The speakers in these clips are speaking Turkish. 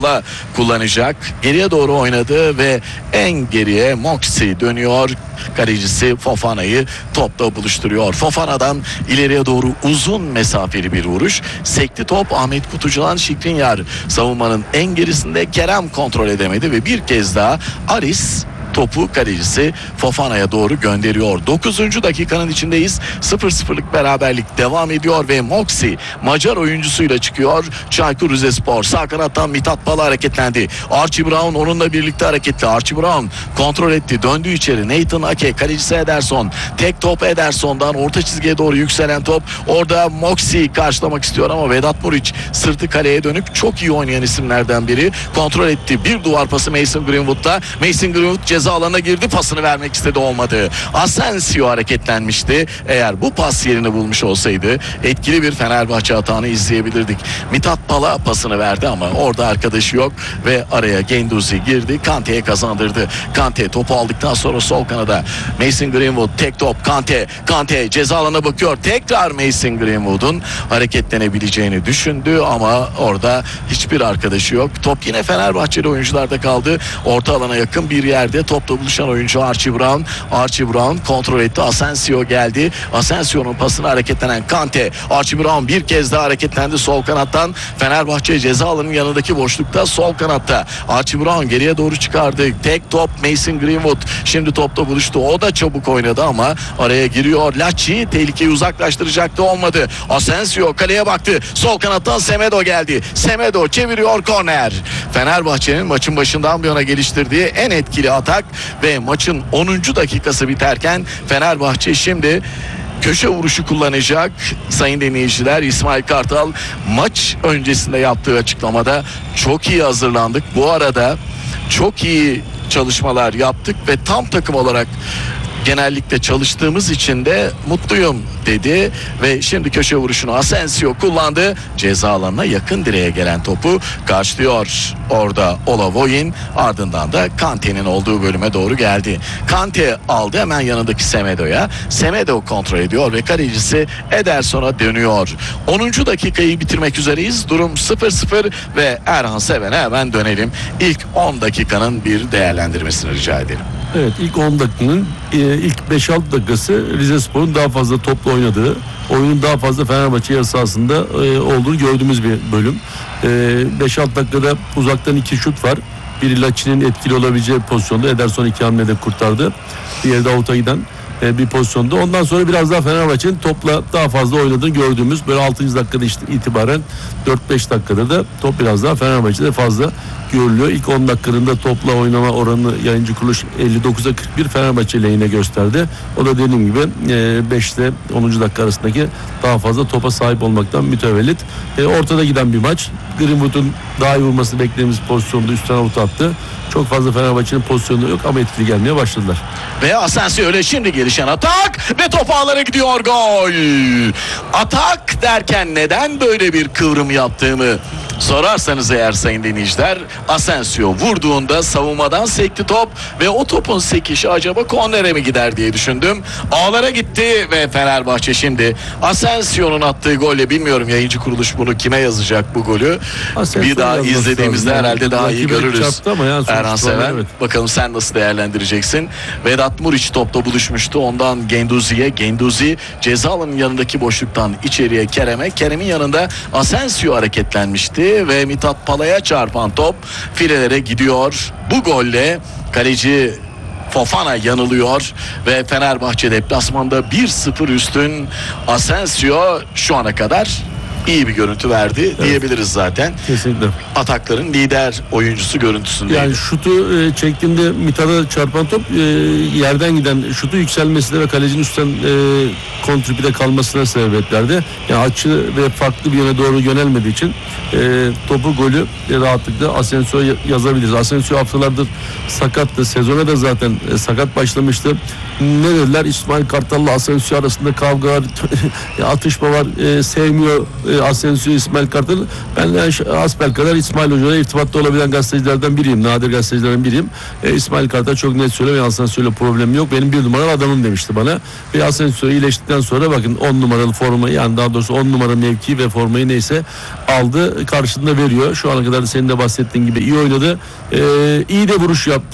kullanacak. Geriye doğru oynadı ve en geriye Moxie dönüyor. Kalecisi Fofana'yı topla buluşturuyor. Fofana'dan ileriye doğru uzun mesafeli bir vuruş. Sekti top Ahmet Kutucu'dan Şikrinyar. Savunmanın en gerisinde Kerem kontrol edemedi ve bir kez daha Aris topu kalecisi Fofana'ya doğru gönderiyor. 9. dakikanın içindeyiz. 0-0'lık beraberlik devam ediyor ve Moxie Macar oyuncusuyla çıkıyor. Çaykur Rizespor sağ kanattan Mithat Pala hareketlendi. Archie Brown onunla birlikte hareketli. Archie Brown kontrol etti. Döndü içeri. Nathan Ake kalecisi Ederson. Tek top Ederson'dan orta çizgiye doğru yükselen top. Orada Moxie karşılamak istiyor ama Vedat Muriç sırtı kaleye dönük çok iyi oynayan isimlerden biri. Kontrol etti. Bir duvar pası Mason Greenwood'da. Mason Greenwood ceza alanına girdi, pasını vermek istedi, olmadı. Asensio hareketlenmişti. Eğer bu pas yerini bulmuş olsaydı etkili bir Fenerbahçe hatanı izleyebilirdik. Mithat Pala pasını verdi ama orada arkadaşı yok ve araya Genduzi girdi. Kante'ye kazandırdı. Kante topu aldıktan sonra sol kanada Mason Greenwood tek top Kante ceza alanına bakıyor. Tekrar Mason Greenwood'un hareketlenebileceğini düşündü ama orada hiçbir arkadaşı yok. Top yine Fenerbahçeli oyuncularda kaldı. Orta alana yakın bir yerde topla buluşan oyuncu Archie Brown. Archie Brown kontrol etti. Asensio geldi. Asensio'nun pasına hareketlenen Kante. Archie Brown bir kez daha hareketlendi sol kanattan. Fenerbahçe ceza alanının yanındaki boşlukta sol kanatta. Archie Brown geriye doğru çıkardı. Tek top Mason Greenwood. Şimdi topla buluştu. O da çabuk oynadı ama araya giriyor. Lacci tehlikeyi uzaklaştıracaktı, olmadı. Asensio kaleye baktı. Sol kanattan Semedo geldi. Semedo çeviriyor, korner. Fenerbahçe'nin maçın başından bir yana geliştirdiği en etkili atak ve maçın 10. dakikası biterken Fenerbahçe şimdi köşe vuruşu kullanacak. Sayın dinleyiciler, İsmail Kartal maç öncesinde yaptığı açıklamada çok iyi hazırlandık. Bu arada çok iyi çalışmalar yaptık ve tam takım olarak genellikle çalıştığımız için de mutluyum dedi ve şimdi köşe vuruşunu Asensio kullandı. Ceza alanına yakın direğe gelen topu karşılıyor. Orada Olavoyin, ardından da Kante'nin olduğu bölüme doğru geldi. Kante aldı hemen yanındaki Semedo'ya. Semedo kontrol ediyor ve kalecisi Ederson'a dönüyor. 10. dakikayı bitirmek üzereyiz. Durum 0-0 ve Erhan Seven'e hemen dönelim. İlk 10 dakikanın bir değerlendirmesini rica edelim. Evet, ilk 10 dakikanın ilk 5-6 dakikası Rizespor'un daha fazla topla oynadığı, oyunun daha fazla Fenerbahçe yarı sahasında olduğunu gördüğümüz bir bölüm. 5-6 dakikada uzaktan 2 şut var. Biri Lacci'nin etkili olabileceği pozisyonda, Ederson 2 hamlede kurtardı. Diğeri de avuta giden bir pozisyonda. Ondan sonra biraz daha Fenerbahçe'nin topla daha fazla oynadığını gördüğümüz böyle 6. dakikada itibaren 4-5 dakikada da top biraz daha Fenerbahçe'de fazla görülüyor. İlk 10 dakikanın topla oynama oranı yayıncı kuruluş 59'a 41 Fenerbahçe lehine gösterdi. O da dediğim gibi 5 ile 10. dakika arasındaki daha fazla topa sahip olmaktan mütevellit. Ortada giden bir maç. Greenwood'un daha iyi vurmasını beklediğimiz pozisyonda üstten avut attı. Çok fazla Fenerbahçe'nin pozisyonu yok ama etkili gelmeye başladılar. Ve Asensio öyle şimdi gelişen atak ve top ağlara gidiyor, gol. Atak derken neden böyle bir kıvrım yaptığımı sorarsanız eğer sayın dinleyiciler, Asensio vurduğunda savunmadan sekti top ve o topun sekişi acaba kornere mi gider diye düşündüm. Ağlara gitti ve Fenerbahçe şimdi Asensio'nun attığı golle, bilmiyorum yayıncı kuruluş bunu kime yazacak bu golü. Bir daha izlediğimizde herhalde daha iyi görürüz. Erhan Seven, evet. Bakalım sen nasıl değerlendireceksin? Vedat Muriç topla buluşmuştu. Ondan Genduzi'ye. Genduzi ceza alanının yanındaki boşluktan içeriye Kerem'e. Kerem'in yanında Asensio hareketlenmişti ve Mithat Pala'ya çarpan top filelere gidiyor. Bu golle kaleci Fofana yanılıyor ve Fenerbahçe deplasmanda 1-0 üstün. Asensio şu ana kadar iyi bir görüntü verdi, evet, diyebiliriz zaten. Kesinlikle. Atakların lider oyuncusu görüntüsünde. Yani şutu çektiğinde Mithat'a çarpan top yerden giden şutu yükselmesine ve kalecinin üstten kontrpide kalmasına sebebiyet verdi. Yani açı ve farklı bir yöne doğru yönelmediği için topu, golü rahatlıkla Asensio yazabiliriz. Asensio haftalardır sakattı. Sezona da zaten sakat başlamıştı. Ne dediler? İsmail Kartal'la Asensio arasında kavga var, atışma var, sevmiyor Asensio, İsmail Kartal. Ben hasbelkader İsmail Hoca'yla irtibatta olabilen gazetecilerden biriyim. Nadir gazetecilerden biriyim. İsmail Kartal çok net söylüyor. Asensio'yla problemim yok. Benim 1 numaralı adamım demişti bana. Ve Asensio iyileştikten sonra bakın 10 numaralı formayı, yani daha doğrusu 10 numara mevki ve formayı neyse aldı. Karşılığında veriyor. Şu ana kadar senin de bahsettiğin gibi iyi oynadı. İyi de vuruş yaptı.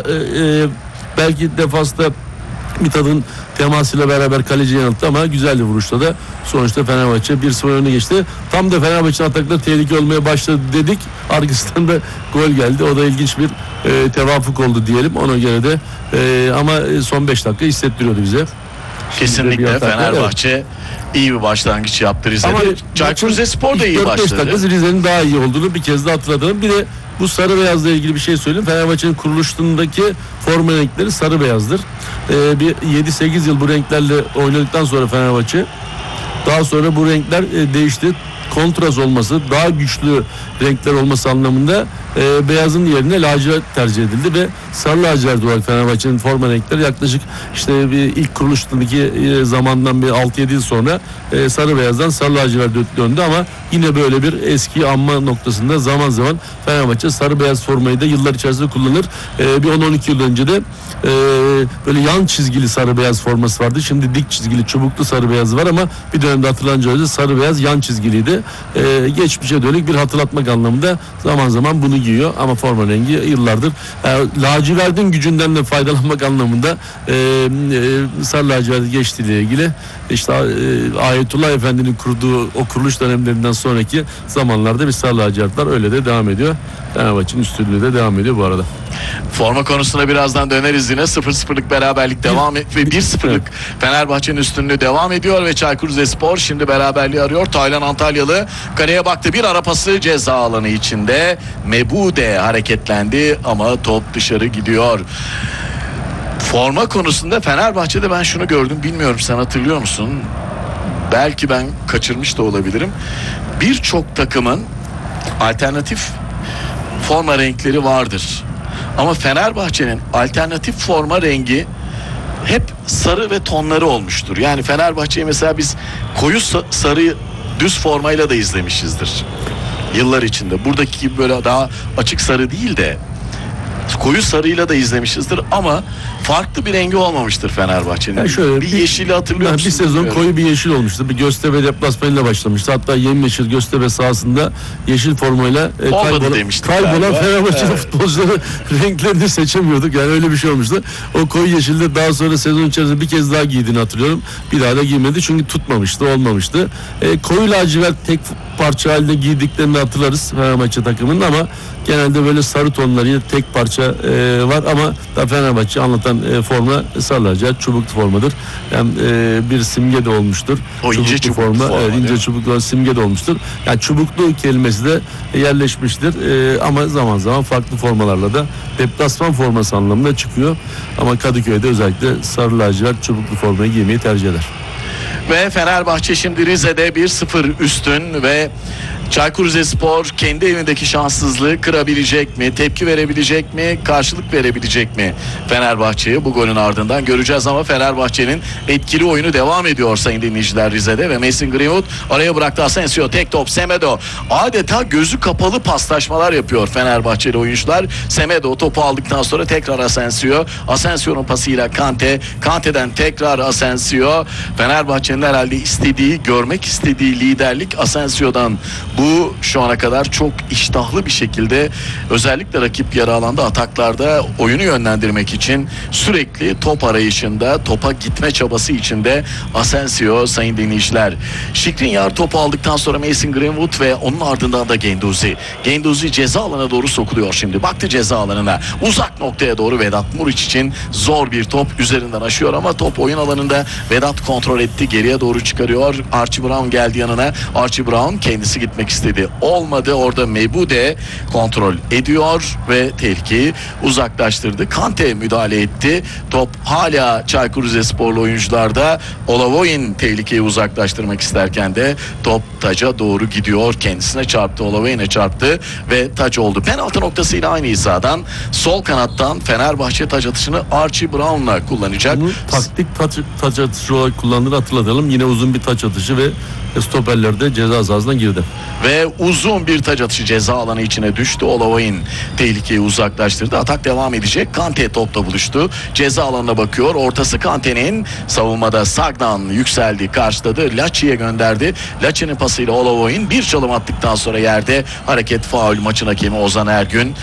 Belki defansta Mithat'ın temasıyla beraber kaleci yanılttı ama güzel bir vuruşta da sonuçta Fenerbahçe 1-0 öne geçti. Tam da Fenerbahçe'nin atakları tehlike olmaya başladı dedik. Arkasından da gol geldi. O da ilginç bir tevafuk oldu diyelim. Ona göre de ama son 5 dakika hissettiriyordu bize. Kesinlikle Fenerbahçe iyi bir başlangıç yaptı Rize'de. Çaykur Rizespor da iyi başladı. 4-5 dakika Rize'nin daha iyi olduğunu bir kez daha hatırlatalım. Bir de bu sarı beyazla ilgili bir şey söyleyeyim. Fenerbahçe'nin kuruluşundaki forma renkleri sarı beyazdır. Bir 7-8 yıl bu renklerle oynadıktan sonra Fenerbahçe, daha sonra bu renkler değişti. Kontrast olması, daha güçlü renkler olması anlamında beyazın yerine lacivert tercih edildi ve sarı lacivert olarak Fenerbahçe'nin forma renkleri yaklaşık işte bir ilk kuruluştaki zamandan bir 6-7 yıl sonra sarı beyazdan sarı lacivert döndü ama yine böyle bir eski anma noktasında zaman zaman Fenerbahçe sarı beyaz formayı da yıllar içerisinde kullanır. Bir 10-12 yıl önce de böyle yan çizgili sarı beyaz forması vardı. Şimdi dik çizgili çubuklu sarı beyazı var ama bir dönemde hatırlanacağı sarı beyaz yan çizgiliydi. Geçmişe dönük bir hatırlatmak anlamında zaman zaman bunu giyiyor ama forma rengi yıllardır lacivertin gücünden de faydalanmak anlamında sarı lacivert geçtiğiyle ilgili işte Ayetullah Efendi'nin kurduğu o kuruluş dönemlerinden sonraki zamanlarda bir sarı lacivertler öyle de devam ediyor. Fenerbahçe'nin üstünlüğü de devam ediyor bu arada. Forma konusuna birazdan döneriz yine. 0-0'lık beraberlik devam ve 1-0'lık Fenerbahçe'nin üstünlüğü devam ediyor ve Çaykur Rizespor şimdi beraberliği arıyor. Taylan Antalyalı kaleye baktı. Bir ara pası ceza alanı içinde. Mebude hareketlendi ama top dışarı gidiyor. Forma konusunda Fenerbahçe'de ben şunu gördüm. Bilmiyorum, sen hatırlıyor musun? Belki ben kaçırmış da olabilirim. Birçok takımın alternatif forma renkleri vardır. Ama Fenerbahçe'nin alternatif forma rengi hep sarı ve tonları olmuştur. Yani Fenerbahçe'yi mesela biz koyu sarı düz formayla da izlemişizdir yıllar içinde. Buradaki gibi böyle daha açık sarı değil de koyu sarıyla da izlemişizdir ama farklı bir rengi olmamıştır Fenerbahçe'nin. Yani bir yeşili hatırlıyor musun? Bir sezon koyu bir yeşil olmuştu. Bir Göztepe deplasmanıyla başlamıştı. Hatta yemyeşil Göztepe sahasında yeşil formayla kaybolan Fenerbahçe futbolcuları renklerini seçemiyorduk. Yani öyle bir şey olmuştu. O koyu yeşilde daha sonra sezon içerisinde bir kez daha giydiğini hatırlıyorum. Bir daha da giymedi çünkü tutmamıştı, olmamıştı. Koyu lacivert tek parça halinde giydiklerini hatırlarız Fenerbahçe takımının ama genelde böyle sarı tonlarıyla tek parça var ama da Fenerbahçe anlatan forma sarı lacivert çubuklu formadır. Yani bir simge de olmuştur. O ince çubuklu forma. İnce çubuklu simge de olmuştur. Yani çubuklu kelimesi de yerleşmiştir. Ama zaman zaman farklı formalarla da deplasman forması anlamında çıkıyor. Ama Kadıköy'de özellikle sarı lacivert çubuklu formayı giymeyi tercih eder. Ve Fenerbahçe şimdi Rize'de 1-0 üstün ve Çaykur Rizespor kendi evindeki şanssızlığı kırabilecek mi? Tepki verebilecek mi? Karşılık verebilecek mi? Fenerbahçe'yi bu golün ardından göreceğiz ama Fenerbahçe'nin etkili oyunu devam ediyor sayın dinleyiciler Rize'de ve Mason Greenwood araya bıraktı. Asensio tek top. Semedo adeta gözü kapalı paslaşmalar yapıyor Fenerbahçeli oyuncular. Semedo topu aldıktan sonra tekrar Asensio. Asensio'nun pasıyla Kante'den tekrar Asensio. Fenerbahçe'nin herhalde görmek istediği liderlik Asensio'dan. Bu şu ana kadar çok iştahlı bir şekilde özellikle rakip yarı alanda ataklarda oyunu yönlendirmek için sürekli top arayışında, topa gitme çabası içinde Asensio sayın dinleyiciler. Skriniar topu aldıktan sonra Mason Greenwood ve onun ardından da Guendouzi. Guendouzi ceza alanına doğru sokuluyor şimdi. Baktı ceza alanına. Uzak noktaya doğru Vedat Muriç için zor bir top üzerinden aşıyor ama top oyun alanında. Vedat kontrol etti. Geriye doğru çıkarıyor. Archie Brown geldi yanına. Archie Brown kendisi gitmek göndermek istedi. Olmadı. Orada Mebude kontrol ediyor ve tehlikeyi uzaklaştırdı. Kante müdahale etti. Top hala Çaykur Rizesporlu oyuncularda. Olavoyin tehlikeyi uzaklaştırmak isterken de top taca doğru gidiyor. Kendisine çarptı. Olavoyin'e çarptı ve taç oldu. Penaltı noktasıyla aynı hizadan sol kanattan Fenerbahçe taç atışını Archie Brown'la kullanacak. Bunu taktik taç atışı olarak kullandığını hatırlatalım. Yine uzun bir taç atışı ve stoperler de ceza sahasına girdi. Ve uzun bir taç atışı ceza alanı içine düştü. Olavoyin tehlikeyi uzaklaştırdı. Atak devam edecek. Kante topla buluştu. Ceza alanına bakıyor. Ortası Kante'nin, savunmada Sagnan yükseldi, karşıladı. Laçi'ye gönderdi. Laçi'nin pasıyla Olavoyin bir çalım attıktan sonra yerde hareket faul. Maçın hakemi Ozan Ergün